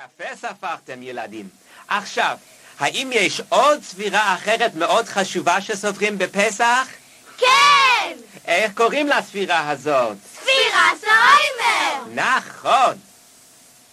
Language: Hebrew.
יפה ספרתם ילדים. עכשיו, האם יש עוד ספירה אחרת מאוד חשובה שסופרים בפסח? כן! איך קוראים לספירה הזאת? ספירת העומר! נכון!